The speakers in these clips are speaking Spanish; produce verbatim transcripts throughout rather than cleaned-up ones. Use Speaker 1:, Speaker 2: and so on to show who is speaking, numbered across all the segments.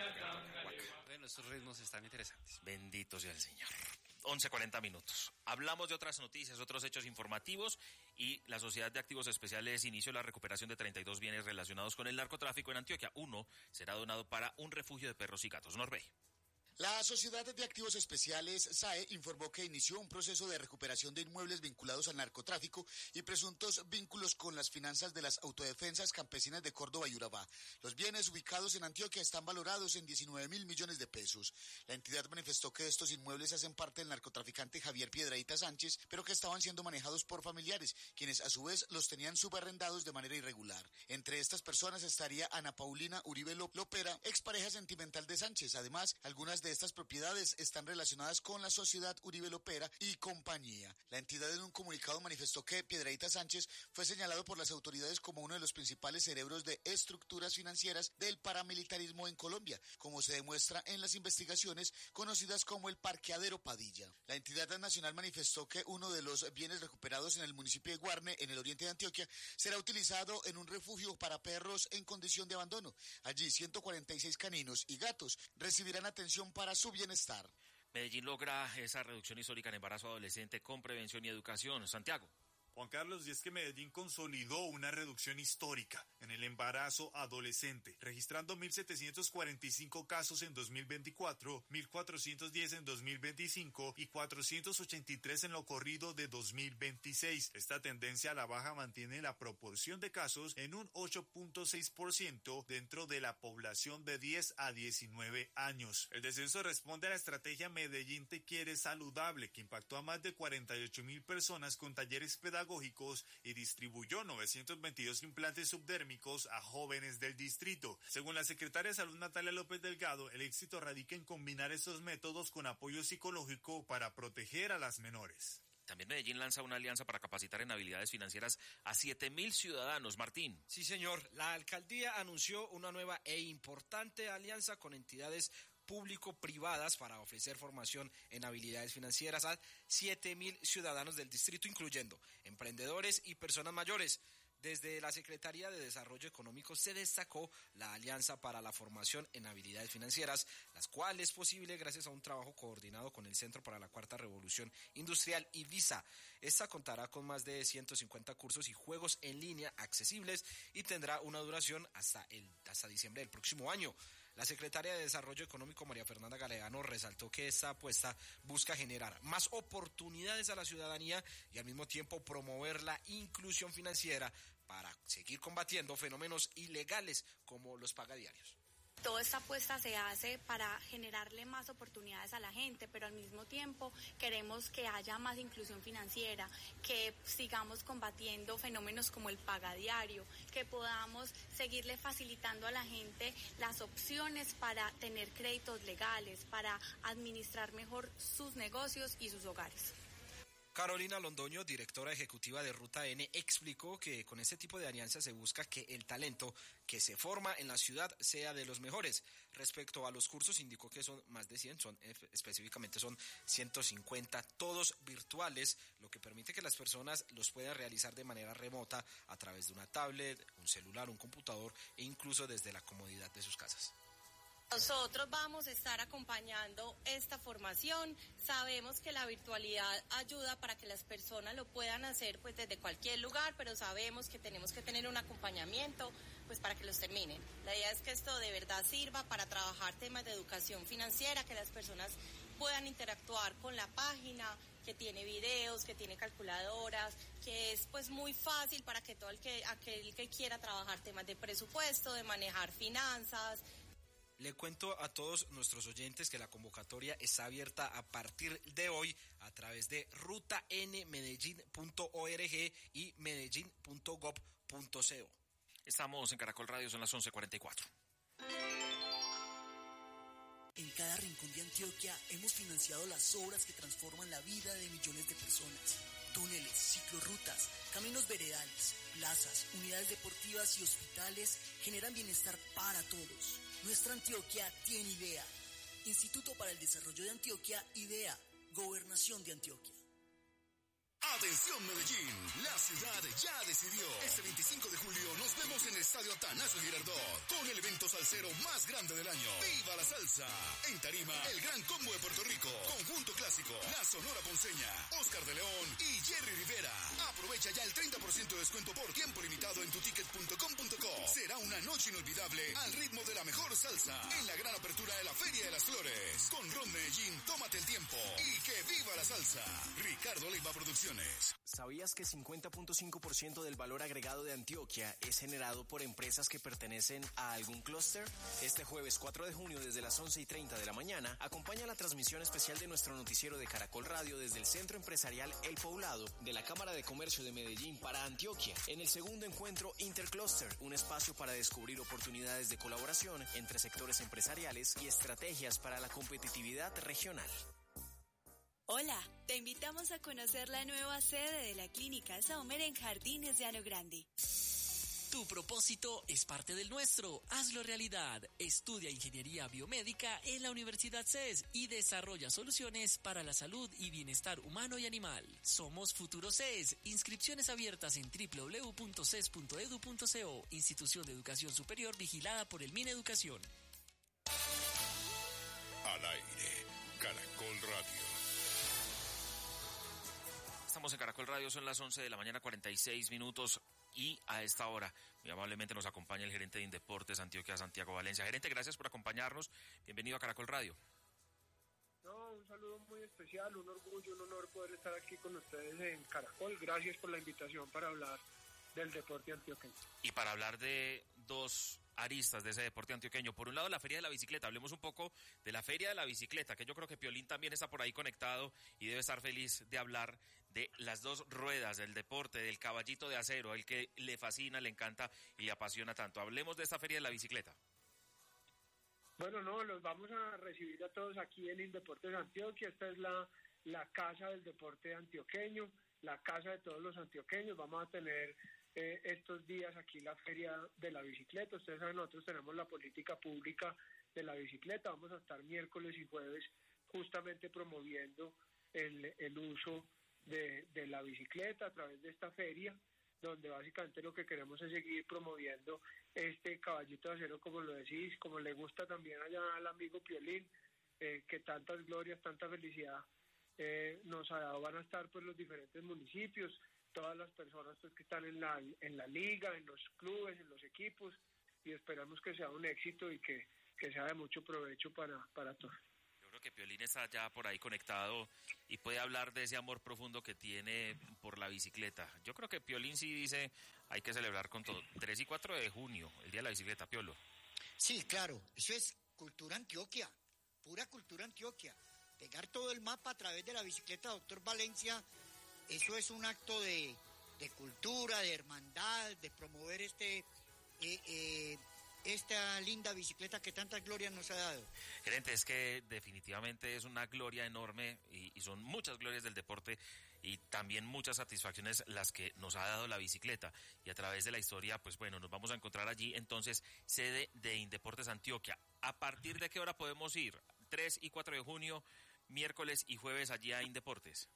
Speaker 1: Bueno, estos ritmos están interesantes.
Speaker 2: Bendito sea el Señor. once cuarenta minutos. Hablamos de otras noticias, otros hechos informativos, y la Sociedad de Activos Especiales inició la recuperación de treinta y dos bienes relacionados con el narcotráfico en Antioquia. Uno será donado para un refugio de perros y gatos. Norbey.
Speaker 3: La Sociedad de Activos Especiales, S A E, informó que inició un proceso de recuperación de inmuebles vinculados al narcotráfico y presuntos vínculos con las finanzas de las autodefensas campesinas de Córdoba y Urabá. Los bienes ubicados en Antioquia están valorados en diecinueve mil millones de pesos. La entidad manifestó que estos inmuebles hacen parte del narcotraficante Javier Piedradita Sánchez, pero que estaban siendo manejados por familiares, quienes a su vez los tenían subarrendados de manera irregular. Entre estas personas estaría Ana Paulina Uribe Lopera, expareja sentimental de Sánchez. Además, algunas de estas propiedades están relacionadas con la sociedad Uribe Lopera y compañía. La entidad en un comunicado manifestó que Piedradita Sánchez fue señalado por las autoridades como uno de los principales cerebros de estructuras financieras del paramilitarismo en Colombia, como se demuestra en las investigaciones conocidas como el Parqueadero Padilla. La entidad nacional manifestó que uno de los bienes recuperados en el municipio de Guarne, en el oriente de Antioquia, será utilizado en un refugio para perros en condición de abandono. Allí ciento cuarenta y seis caninos y gatos recibirán atención para su bienestar.
Speaker 2: Medellín logra esa reducción histórica en embarazo adolescente con prevención y educación. Santiago.
Speaker 4: Juan Carlos, y es que Medellín consolidó una reducción histórica en el embarazo adolescente, registrando mil setecientos cuarenta y cinco casos en dos mil veinticuatro, mil cuatrocientos diez en dos mil veinticinco y cuatrocientos ochenta y tres en lo corrido de dos mil veintiséis. Esta tendencia a la baja mantiene la proporción de casos en un ocho punto seis por ciento dentro de la población de diez a diecinueve años. El descenso responde a la estrategia Medellín Te Quiere Saludable, que impactó a más de cuarenta y ocho mil personas con talleres pedagógicos y distribuyó novecientos veintidós implantes subdérmicos a jóvenes del distrito. Según la secretaria de Salud Natalia López Delgado, el éxito radica en combinar estos métodos con apoyo psicológico para proteger a las menores.
Speaker 2: También Medellín lanza una alianza para capacitar en habilidades financieras a siete mil ciudadanos. Martín.
Speaker 5: Sí, señor. La alcaldía anunció una nueva e importante alianza con entidades público-privadas para ofrecer formación en habilidades financieras a siete mil ciudadanos del distrito, incluyendo emprendedores y personas mayores. Desde la Secretaría de Desarrollo Económico se destacó la Alianza para la Formación en Habilidades Financieras, las cuales es posible gracias a un trabajo coordinado con el Centro para la Cuarta Revolución Industrial y Visa. Esta contará con más de ciento cincuenta cursos y juegos en línea accesibles y tendrá una duración hasta, el, hasta diciembre del próximo año. La Secretaria de Desarrollo Económico, María Fernanda Galeano, resaltó que esta apuesta busca generar más oportunidades a la ciudadanía y al mismo tiempo promover la inclusión financiera para seguir combatiendo fenómenos ilegales como los pagadiarios.
Speaker 6: Toda esta apuesta se hace para generarle más oportunidades a la gente, pero al mismo tiempo queremos que haya más inclusión financiera, que sigamos combatiendo fenómenos como el pagadiario, que podamos seguirle facilitando a la gente las opciones para tener créditos legales, para administrar mejor sus negocios y sus hogares.
Speaker 5: Carolina Londoño, directora ejecutiva de Ruta N, explicó que con este tipo de alianzas se busca que el talento que se forma en la ciudad sea de los mejores. Respecto a los cursos, indicó que son más de cien, son específicamente son ciento cincuenta, todos virtuales, lo que permite que las personas los puedan realizar de manera remota a través de una tablet, un celular, un computador e incluso desde la comodidad de sus casas.
Speaker 7: Nosotros vamos a estar acompañando esta formación. Sabemos que la virtualidad ayuda para que las personas lo puedan hacer pues desde cualquier lugar, pero sabemos que tenemos que tener un acompañamiento pues para que los terminen. La idea es que esto de verdad sirva para trabajar temas de educación financiera, que las personas puedan interactuar con la página, que tiene videos, que tiene calculadoras, que es pues muy fácil para que todo el que aquel que quiera trabajar temas de presupuesto, de manejar finanzas.
Speaker 5: Le cuento a todos nuestros oyentes que la convocatoria está abierta a partir de hoy a través de ruta n medellín punto org y medellín punto gov punto co.
Speaker 2: Estamos en Caracol Radio, son las once cuarenta y cuatro.
Speaker 8: En cada rincón de Antioquia hemos financiado las obras que transforman la vida de millones de personas. Túneles, ciclorrutas, caminos veredales, plazas, unidades deportivas y hospitales generan bienestar para todos. Nuestra Antioquia tiene idea. Instituto para el Desarrollo de Antioquia, IDEA. Gobernación de Antioquia.
Speaker 9: Atención Medellín, la ciudad ya decidió. Este veinticinco de julio nos vemos en el Estadio Atanasio Girardot con el evento salsero más grande del año. ¡Viva la salsa! En tarima, el Gran Combo de Puerto Rico, Conjunto Clásico, La Sonora Ponceña, Oscar de León y Jerry Rivera. Aprovecha ya el treinta por ciento de descuento por tiempo limitado en tuticket punto com punto co. Será una noche inolvidable al ritmo de la mejor salsa en la gran apertura de la Feria de las Flores. Con Ron Medellín, tómate el tiempo y que viva la salsa. Ricardo Leiva Producciones.
Speaker 10: ¿Sabías que cincuenta punto cinco por ciento del valor agregado de Antioquia es generado por empresas que pertenecen a algún clúster? Este jueves cuatro de junio desde las once y treinta de la mañana, acompaña la transmisión especial de nuestro noticiero de Caracol Radio desde el Centro Empresarial El Poblado de la Cámara de Comercio de Medellín para Antioquia, en el segundo encuentro Intercluster, un espacio para descubrir oportunidades de colaboración entre sectores empresariales y estrategias para la competitividad regional.
Speaker 11: Hola, te invitamos a conocer la nueva sede de la Clínica Saumer en Jardines de Llano Grande.
Speaker 12: Tu propósito es parte del nuestro. Hazlo realidad. Estudia Ingeniería Biomédica en la Universidad C E S y desarrolla soluciones para la salud y bienestar humano y animal. Somos Futuro C E S. Inscripciones abiertas en doble u doble u doble u punto c e s punto e d u punto co. Institución de Educación Superior vigilada por el Mineducación.
Speaker 9: Al aire, Caracol Radio.
Speaker 2: Estamos en Caracol Radio, son las once de la mañana, cuarenta y seis minutos, y a esta hora muy amablemente nos acompaña el gerente de Indeportes Antioquia, Santiago Valencia. Gerente, gracias por acompañarnos, bienvenido a Caracol Radio.
Speaker 13: No, un saludo muy especial, un orgullo, un honor poder estar aquí con ustedes en Caracol. Gracias por la invitación para hablar del deporte antioqueño.
Speaker 2: Y para hablar de dos aristas de ese deporte antioqueño. Por un lado, la Feria de la Bicicleta. Hablemos un poco de la Feria de la Bicicleta, que yo creo que Piolín también está por ahí conectado y debe estar feliz de hablar de las dos ruedas del deporte, del caballito de acero, el que le fascina, le encanta y le apasiona tanto. Hablemos de esta Feria de la Bicicleta.
Speaker 13: Bueno, no, los vamos a recibir a todos aquí en Indeportes Antioquia. Esta es la, la casa del deporte antioqueño, la casa de todos los antioqueños. Vamos a tener eh, estos días aquí la Feria de la Bicicleta. Ustedes saben, nosotros tenemos la política pública de la bicicleta. Vamos a estar miércoles y jueves justamente promoviendo el, el uso de, de la bicicleta a través de esta feria, donde básicamente lo que queremos es seguir promoviendo este caballito de acero, como lo decís, como le gusta también allá al amigo Piolín, eh, que tantas glorias, tanta felicidad eh, nos ha dado. Van a estar pues los diferentes municipios, todas las personas pues que están en la en la liga, en los clubes, en los equipos, y esperamos que sea un éxito y que, que sea de mucho provecho para, para todos.
Speaker 2: Creo que Piolín está ya por ahí conectado y puede hablar de ese amor profundo que tiene por la bicicleta. Yo creo que Piolín sí dice, hay que celebrar con todo. tres y cuatro de junio, el Día de la Bicicleta, Piolo.
Speaker 14: Sí, claro, eso es cultura Antioquia, pura cultura Antioquia. Pegar todo el mapa a través de la bicicleta, doctor Valencia, eso es un acto de, de cultura, de hermandad, de promover este... Eh, eh, esta linda bicicleta que tantas glorias nos ha dado.
Speaker 2: Gerente, es que definitivamente es una gloria enorme y, y son muchas glorias del deporte y también muchas satisfacciones las que nos ha dado la bicicleta. Y a través de la historia, pues bueno, nos vamos a encontrar allí entonces, sede de Indeportes Antioquia. ¿A partir de qué hora podemos ir? tres y cuatro de junio, miércoles y jueves allí a Indeportes.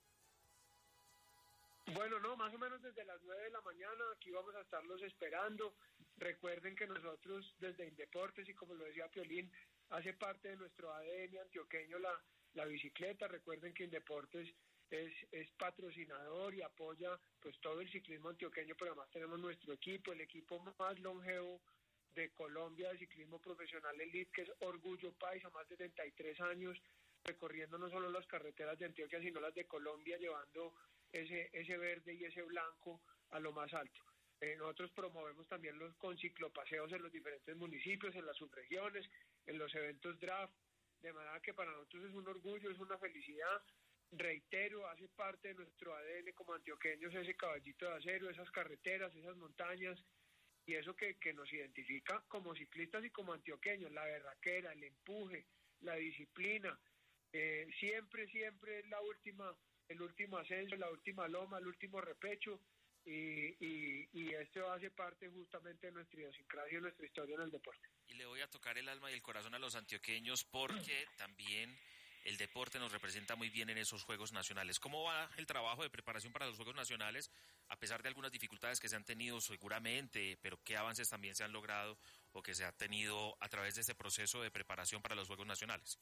Speaker 13: Bueno, no, más o menos desde las nueve de la mañana, aquí vamos a estarlos esperando. Recuerden que nosotros desde Indeportes, y como lo decía Piolín, hace parte de nuestro A D N antioqueño la, la bicicleta. Recuerden que Indeportes es, es patrocinador y apoya pues todo el ciclismo antioqueño, pero además tenemos nuestro equipo, el equipo más longevo de Colombia de ciclismo profesional elite, que es Orgullo Paisa, más de treinta y tres años, recorriendo no solo las carreteras de Antioquia, sino las de Colombia, llevando ese ese verde y ese blanco a lo más alto. Eh, nosotros promovemos también los con ciclopaseos en los diferentes municipios, en las subregiones, en los eventos draft, de manera que para nosotros es un orgullo, es una felicidad. Reitero, hace parte de nuestro A D N como antioqueños ese caballito de acero, esas carreteras, esas montañas, y eso que, que nos identifica como ciclistas y como antioqueños, la berraquera, el empuje, la disciplina, eh, siempre, siempre es la última... el último ascenso, la última loma, el último repecho, y, y, y esto hace parte justamente de nuestra idiosincrasia y nuestra historia en el deporte.
Speaker 2: Y le voy a tocar el alma y el corazón a los antioqueños porque también el deporte nos representa muy bien en esos Juegos Nacionales. ¿Cómo va el trabajo de preparación para los Juegos Nacionales, a pesar de algunas dificultades que se han tenido seguramente, pero qué avances también se han logrado o que se ha tenido a través de este proceso de preparación para los Juegos Nacionales?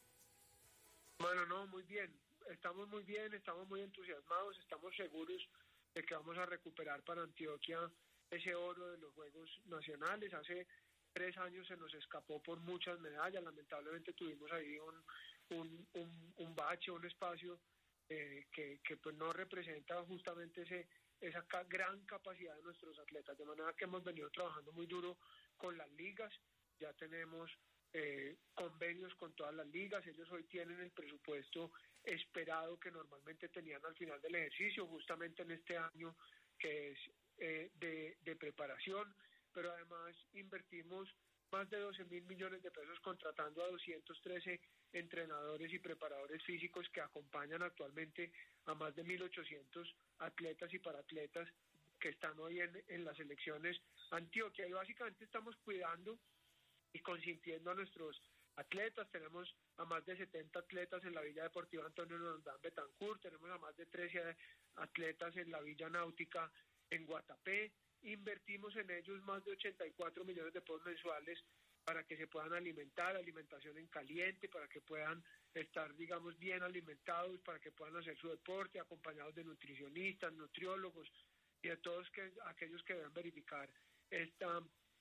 Speaker 13: Bueno, no, muy bien. Estamos muy bien, estamos muy entusiasmados, estamos seguros de que vamos a recuperar para Antioquia ese oro de los Juegos Nacionales. Hace tres años se nos escapó por muchas medallas, lamentablemente tuvimos ahí un, un, un, un bache, un espacio eh, que, que pues no representa justamente ese, esa ca- gran capacidad de nuestros atletas, de manera que hemos venido trabajando muy duro con las ligas, ya tenemos eh, convenios con todas las ligas, ellos hoy tienen el presupuesto esperado que normalmente tenían al final del ejercicio, justamente en este año que es eh, de, de preparación, pero además invertimos más de doce mil millones de pesos contratando a doscientos trece entrenadores y preparadores físicos que acompañan actualmente a más de mil ochocientos atletas y paratletas que están hoy en, en las selecciones Antioquia, y básicamente estamos cuidando y consintiendo a nuestros atletas. Tenemos a más de setenta atletas en la Villa Deportiva Antonio Nordán Betancourt, tenemos a más de trece atletas en la Villa Náutica en Guatapé, invertimos en ellos más de ochenta y cuatro millones de pesos mensuales para que se puedan alimentar, alimentación en caliente, para que puedan estar, digamos, bien alimentados, para que puedan hacer su deporte, acompañados de nutricionistas, nutriólogos y de todos que, aquellos que deben verificar esta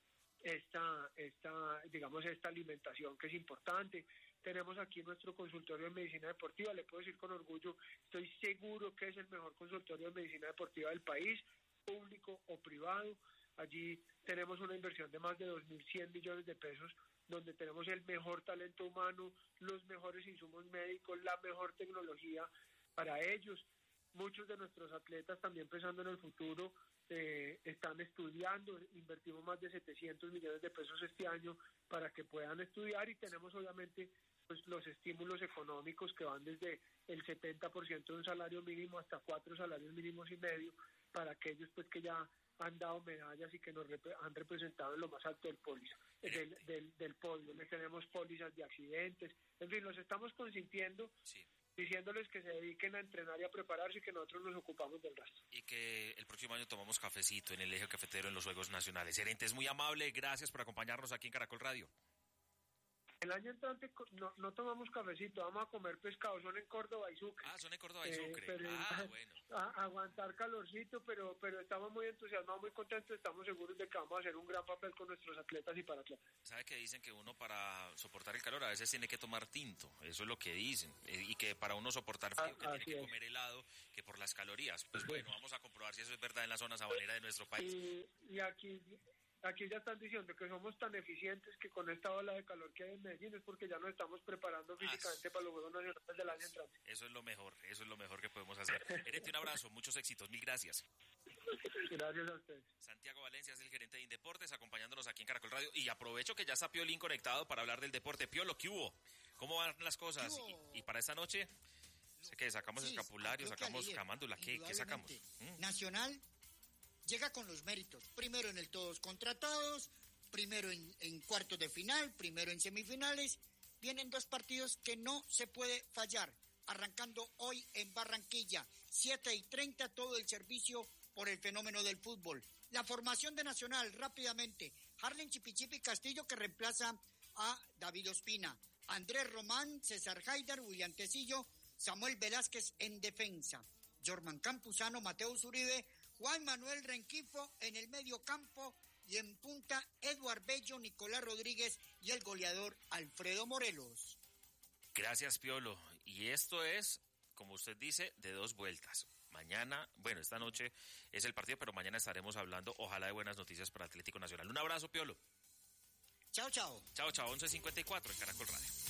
Speaker 13: esta, esta, digamos, esta alimentación que es importante. Tenemos aquí nuestro consultorio de medicina deportiva, le puedo decir con orgullo, estoy seguro que es el mejor consultorio de medicina deportiva del país, público o privado. Allí tenemos una inversión de más de dos mil cien millones de pesos, donde tenemos el mejor talento humano, los mejores insumos médicos, la mejor tecnología para ellos. Muchos de nuestros atletas, también pensando en el futuro, eh, están estudiando, invertimos más de setecientos millones de pesos este año para que puedan estudiar, y tenemos obviamente pues los estímulos económicos que van desde el setenta por ciento de un salario mínimo hasta cuatro salarios mínimos y medio para aquellos pues que ya han dado medallas y que nos rep- han representado en lo más alto del podio, del, del, del podio. Les tenemos pólizas de accidentes, en fin, los estamos consintiendo, sí, diciéndoles que se dediquen a entrenar y a prepararse y que nosotros nos ocupamos del resto.
Speaker 2: Y que el próximo año tomamos cafecito en el eje cafetero en los Juegos Nacionales. Gerente, es muy amable, gracias por acompañarnos aquí en Caracol Radio.
Speaker 13: El año entrante no, no tomamos cafecito, vamos a comer pescado, son en Córdoba y Sucre.
Speaker 2: Ah, son en Córdoba y Sucre. Eh, pero, ah, bueno.
Speaker 13: A, a aguantar calorcito, pero pero estamos muy entusiasmados, muy contentos, estamos seguros de que vamos a hacer un gran papel con nuestros atletas y paratletas.
Speaker 2: ¿Sabe que dicen que uno para soportar el calor a veces tiene que tomar tinto? Eso es lo que dicen. Y que para uno soportar frío, ah, que tiene que es. comer helado, que por las calorías. Pues bueno, vamos a comprobar si eso es verdad en la zona sabanera de nuestro país.
Speaker 13: Y, y aquí... Aquí ya están diciendo que somos tan eficientes que con esta ola de calor que hay en Medellín es porque ya nos estamos preparando físicamente ah, para los Juegos Nacionales del año entrante.
Speaker 2: Eso es lo mejor, eso es lo mejor que podemos hacer. Gerente, un abrazo, muchos éxitos, mil gracias.
Speaker 13: Gracias a ustedes.
Speaker 2: Santiago Valencia es el gerente de Indeportes, acompañándonos aquí en Caracol Radio. Y aprovecho que ya está Piolín conectado para hablar del deporte. Piolo, ¿qué hubo? ¿Cómo van las cosas? ¿Y, y para esta noche? Sé que sacamos sí, escapulario, sacamos camándula, ¿qué, ¿qué sacamos?
Speaker 14: ¿Mm? Nacional llega con los méritos, primero en el todos contratados, primero en, en cuartos de final, primero en semifinales. Vienen dos partidos que no se puede fallar, arrancando hoy en Barranquilla, siete y treinta, todo el servicio por el fenómeno del fútbol. La formación de Nacional, rápidamente, Harlen Chipichipi Castillo, que reemplaza a David Ospina, Andrés Román, César Haidar, William Tecillo, Samuel Velázquez en defensa, Jorman Campuzano, Mateus Uribe, Juan Manuel Renquifo en el medio campo, y en punta Eduard Bello, Nicolás Rodríguez y el goleador Alfredo Morelos.
Speaker 2: Gracias, Piolo. Y esto es, como usted dice, de dos vueltas. Mañana, bueno, esta noche es el partido, pero mañana estaremos hablando, ojalá, de buenas noticias para Atlético Nacional. Un abrazo, Piolo.
Speaker 14: Chao, chao.
Speaker 2: Chao, chao, once cincuenta y cuatro en Caracol Radio.